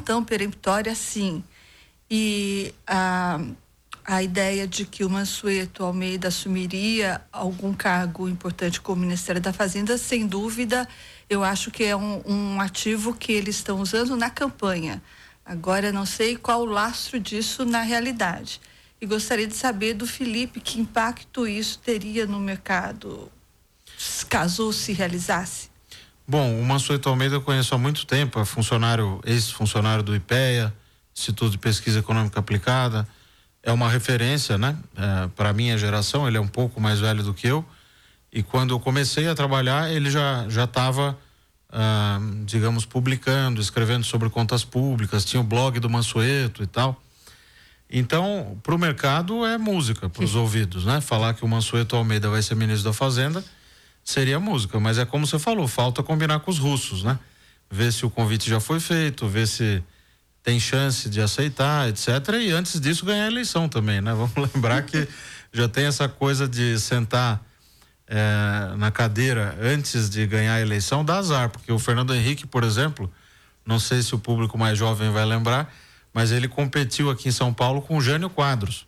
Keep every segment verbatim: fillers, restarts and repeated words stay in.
tão peremptória assim. E a, a ideia de que o Mansueto Almeida assumiria algum cargo importante como Ministério da Fazenda, sem dúvida, eu acho que é um, um ativo que eles estão usando na campanha. Agora, não sei qual o lastro disso na realidade. E gostaria de saber do Felipe que impacto isso teria no mercado, caso se realizasse. Bom, o Mansueto Almeida eu conheço há muito tempo, é funcionário, ex-funcionário do IPEA, Instituto de Pesquisa Econômica Aplicada, é uma referência, né? É, para a minha geração, ele é um pouco mais velho do que eu, e quando eu comecei a trabalhar, ele já já estava, ah, digamos, publicando, escrevendo sobre contas públicas, tinha o blog do Mansueto e tal. Então, para o mercado é música, para os ouvidos, né? Falar que o Mansueto Almeida vai ser ministro da Fazenda seria música, mas é como você falou, falta combinar com os russos, né? Ver se o convite já foi feito, ver se tem chance de aceitar, etcétera. E antes disso ganhar a eleição também, né? Vamos lembrar que já tem essa coisa de sentar é, na cadeira antes de ganhar a eleição, dá azar, porque o Fernando Henrique, por exemplo, não sei se o público mais jovem vai lembrar, mas ele competiu aqui em São Paulo com o Jânio Quadros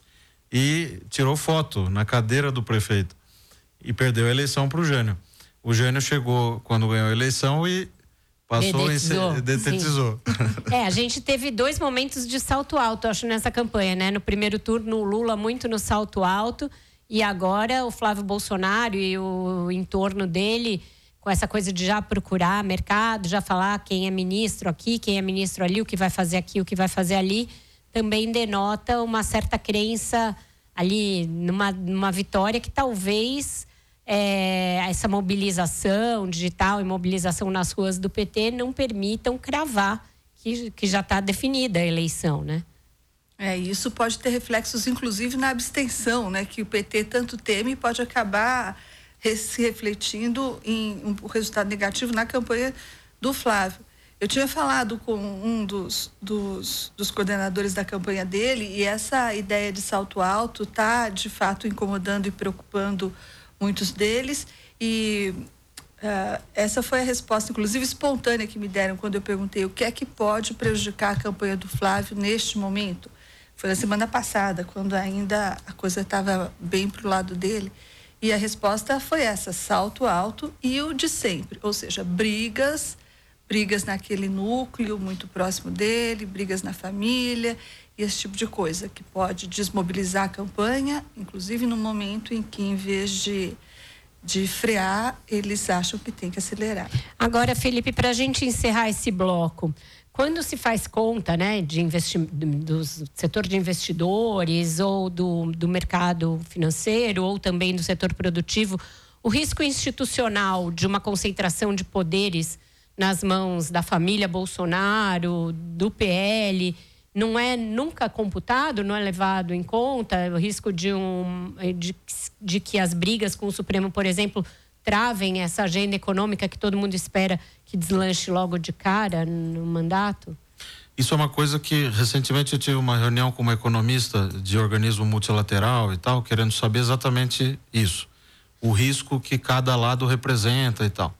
e tirou foto na cadeira do prefeito e perdeu a eleição para o Jânio. O Jânio chegou quando ganhou a eleição e passou Dedetizou, em detetizou. É, a gente teve dois momentos de salto alto, acho, nessa campanha, né? No primeiro turno, o Lula muito no salto alto, e agora o Flávio Bolsonaro e o entorno dele, com essa coisa de já procurar mercado, já falar quem é ministro aqui, quem é ministro ali, o que vai fazer aqui, o que vai fazer ali, também denota uma certa crença ali numa, numa vitória que talvez é, essa mobilização digital e mobilização nas ruas do P T não permitam cravar que, que já está definida a eleição, né? É, isso pode ter reflexos, inclusive, na abstenção, né? Que o P T tanto teme e pode acabar se refletindo em um resultado negativo na campanha do Flávio. Eu tinha falado com um dos, dos, dos coordenadores da campanha dele e essa ideia de salto alto está, de fato, incomodando e preocupando muitos deles e uh, essa foi a resposta, inclusive espontânea, que me deram quando eu perguntei o que é que pode prejudicar a campanha do Flávio neste momento. Foi na semana passada, quando ainda a coisa estava bem para o lado dele. E a resposta foi essa, salto alto e o de sempre, ou seja, brigas, brigas naquele núcleo muito próximo dele, brigas na família e esse tipo de coisa que pode desmobilizar a campanha, inclusive no momento em que, em vez de, de frear, eles acham que tem que acelerar. Agora, Felipe, para a gente encerrar esse bloco, quando se faz conta, né, de investi- do setor de investidores ou do, do mercado financeiro ou também do setor produtivo, o risco institucional de uma concentração de poderes nas mãos da família Bolsonaro, do P L, não é nunca computado, não é levado em conta? O risco de, um, de, de que as brigas com o Supremo, por exemplo, travem essa agenda econômica que todo mundo espera que deslanche logo de cara no mandato? Isso é uma coisa que recentemente eu tive uma reunião com uma economista de organismo multilateral e tal, querendo saber exatamente isso, o risco que cada lado representa e tal.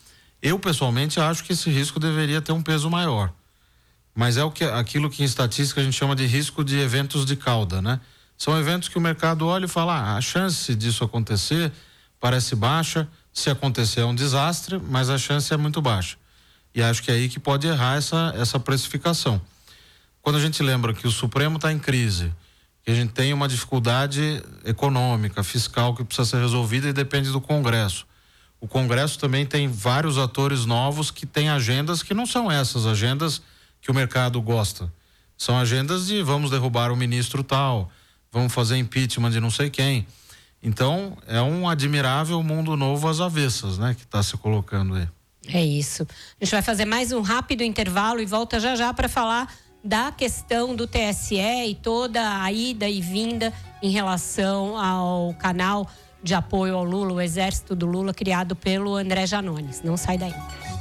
Eu pessoalmente acho que esse risco deveria ter um peso maior, mas é o que, aquilo que em estatística a gente chama de risco de eventos de cauda, né? São eventos que o mercado olha e fala, ah, a chance disso acontecer parece baixa, se acontecer é um desastre, mas a chance é muito baixa. E acho que é aí que pode errar essa, essa precificação. Quando a gente lembra que o Supremo está em crise, que a gente tem uma dificuldade econômica, fiscal que precisa ser resolvida e depende do Congresso. O Congresso também tem vários atores novos que têm agendas que não são essas agendas que o mercado gosta. São agendas de vamos derrubar o ministro tal, vamos fazer impeachment de não sei quem. Então, é um admirável mundo novo às avessas, né? Que está se colocando aí. É isso. A gente vai fazer mais um rápido intervalo e volta já já para falar da questão do T S E e toda a ida e vinda em relação ao canal de apoio ao Lula, o Exército do Lula, criado pelo André Janones. Não sai daí.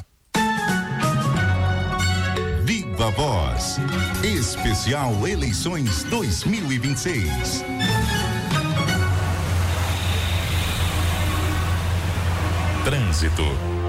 Viva Voz. Especial Eleições dois mil e vinte e seis. Trânsito.